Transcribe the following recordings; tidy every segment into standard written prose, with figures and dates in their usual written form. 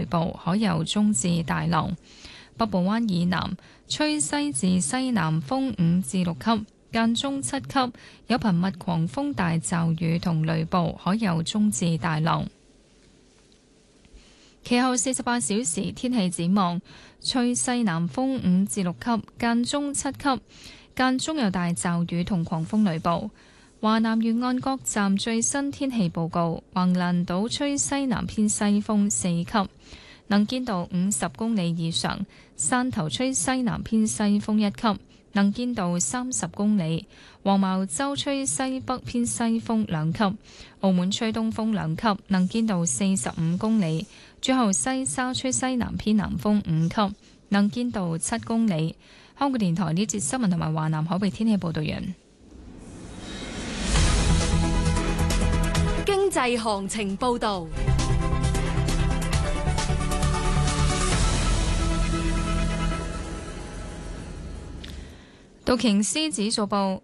暴，海有中至大浪。北部灣以南吹西至西南風5至6級，間中7級，有頻密狂風大驟雨同雷暴，海有中至大浪。其後48小時天氣展望，吹西南風5至6級，間中7級，間中有大驟雨同狂風雷暴。華南沿岸各站最新天氣報告：橫瀾島吹西南偏西風4級，能見度50公里以上；汕頭吹西南偏西風1級，能見度30公里；黃茅洲吹西北偏西風2級；澳門吹東風2級，能見度45公里；最後西沙吹西南偏南風5級，能見度7公里。香港電台呢節新聞同埋華南海域天氣報道完。 經濟行情報道。 道瓊斯指數報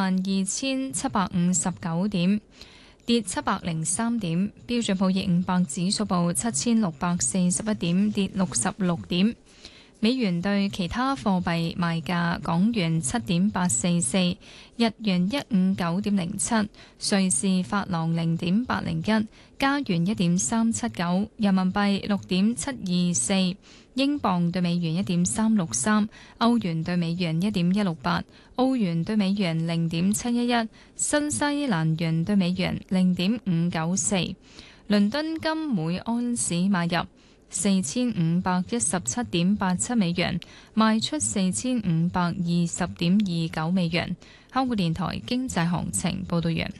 52,759點，跌703點；標準普爾500指數報7,641點，跌66點。美元對其他貨幣賣價：港元7.844，日元159.07，瑞士法郎0.801，加元1.379，人民幣6.724，英鎊對美元1.363，歐元對美元1.168，澳元對美元0.711，新西蘭元對美元0.594。倫敦金每安士買入4517.87美元，賣出4520.29美元。香港電台經濟行情報道完。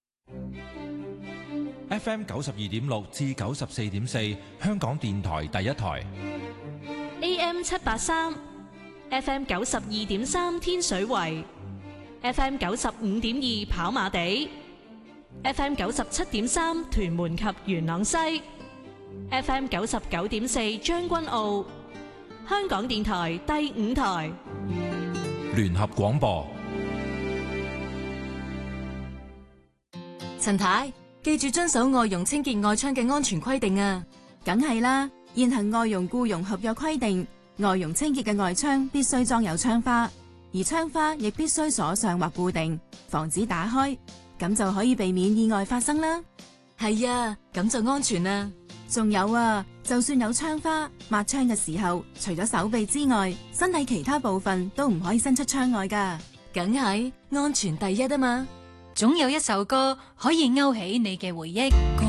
FM 92.6至94.4，香港電台第一台。 AM 783 ，FM 92.3天水圍，FM 95.2跑馬地，FM 97.3屯門及元朗西。FM 99.4將軍澳，香港電台第5台聯合廣播。 陳太，記住遵守外傭清潔外窗嘅安全規定啊！ 梗係啦，現行外傭僱傭合約規定，外傭清潔嘅外窗必須裝有窗花，而窗花亦必須鎖上或固定，防止打開，咁就可以避免意外發生啦。 係啊，咁就安全啦。 仲有啊，就算有窗花，抹窗嘅時候，除咗手臂之外，身體其他部分都唔可以伸出窗外噶。 梗係安全第一啊嘛！ 總有一首歌可以勾起你嘅回憶。